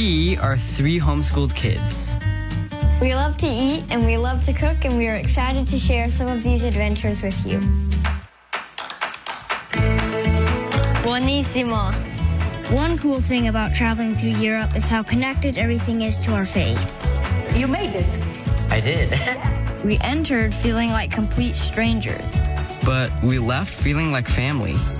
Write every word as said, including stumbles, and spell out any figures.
We are three homeschooled kids. We love to eat and we love to cook, and we are excited to share some of these adventures with you. Buonissimo. One cool thing about traveling through Europe is how connected everything is to our faith. You made it. I did. We entered feeling like complete strangers. But we left feeling like family.